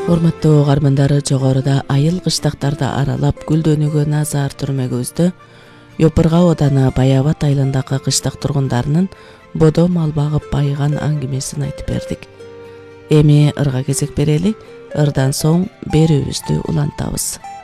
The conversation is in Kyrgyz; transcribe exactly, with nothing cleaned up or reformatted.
Урматтуу угармандар, жогоруда айыл кыштактарды аралап гүлдөнүүгө назар түрмөгүбүздө Йопурга ооданы Баябат айылындагы кыштак тургундарынын бодо мал багып байыган аңгемесин айтып бердик. Эми ырга кезек берели, ырдан соң берүүбүздү улантабыз.